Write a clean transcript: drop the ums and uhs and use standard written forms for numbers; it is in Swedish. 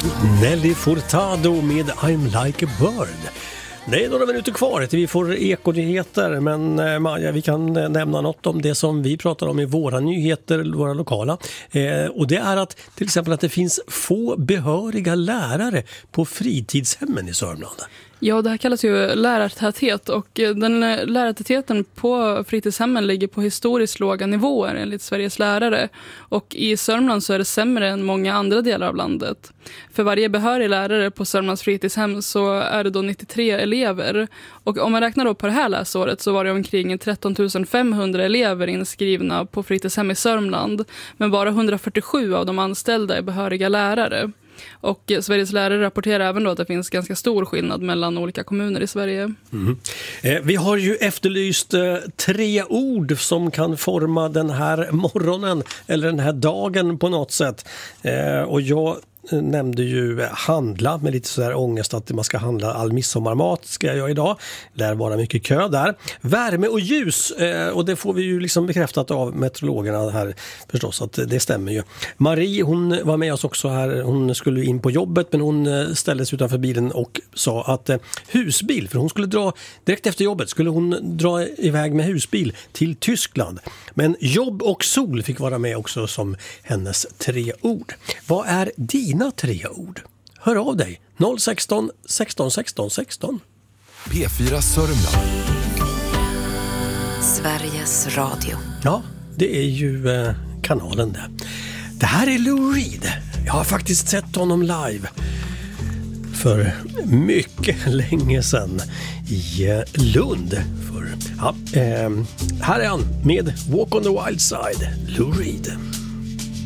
Nelly Furtado med I'm like a bird. Det är några minuter kvar till vi får ekonyheter, men Maja, vi kan nämna något om det som vi pratar om i våra nyheter, våra lokala. Och det är att till exempel att det finns få behöriga lärare på fritidshemmen i Sörmland. Ja, det här kallas ju lärartäthet, och den lärartätheten på fritidshemmen ligger på historiskt låga nivåer enligt Sveriges lärare. Och i Sörmland så är det sämre än många andra delar av landet. För varje behörig lärare på Sörmlands fritidshem så är det då 93 elever. Och om man räknar då på det här läsåret så var det omkring 13 500 elever inskrivna på fritidshem i Sörmland. Men bara 147 av de anställda är behöriga lärare. Och Sveriges lärare rapporterar även då att det finns ganska stor skillnad mellan olika kommuner i Sverige. Vi har ju efterlyst 3 ord som kan forma den här morgonen eller den här dagen på något sätt. Och jag nämnde ju handla med lite så här ångest att man ska handla all midsommarmat ska jag göra idag. Det lär vara mycket kö där. Värme och ljus, och det får vi ju liksom bekräftat av meteorologerna här förstås att det stämmer ju. Marie, hon var med oss också här. Hon skulle in på jobbet, men hon ställdes utanför bilen och sa att husbil, för hon skulle dra direkt efter jobbet, skulle hon dra iväg med husbil till Tyskland. Men jobb och sol fick vara med också som hennes 3 ord. Vad är dina 3 ord? Hör av dig. 016 16 16 16. P4 Sörmland. Sveriges Radio. Ja, det är ju kanalen det. Det här är Lou Reed. Jag har faktiskt sett honom live för mycket länge sedan i Lund. Här är han med Walk on the Wild Side, Lou Reed.